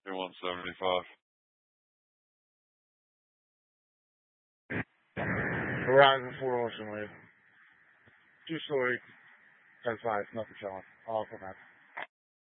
They want 75. Horizon 4 Ocean Wave. 2-story, 10.5, nothing selling. All for that.